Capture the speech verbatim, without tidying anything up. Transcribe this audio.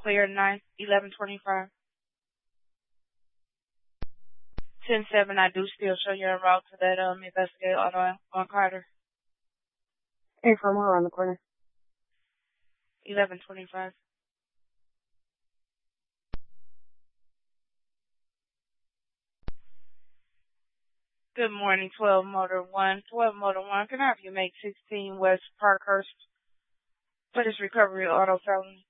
clear nine eleven twenty-five. ten seven, I do still show you en route to that um investigative auto on Carter. Hey, from where around the corner? eleven twenty-five. Good morning, twelve Motor one. twelve Motor one, can I have you make sixteen West Parkhurst for this recovery auto felony?